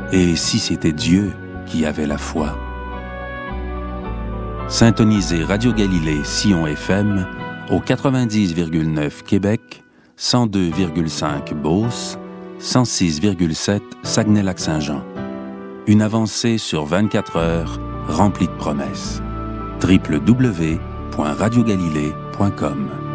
Et si c'était Dieu qui avait la foi? Syntonisez Radio Galilée Sion FM au 90,9 Québec, 102,5 Beauce, 106,7 Saguenay-Lac-Saint-Jean. Une avancée sur 24 heures remplie de promesses. www.radiogalilée.com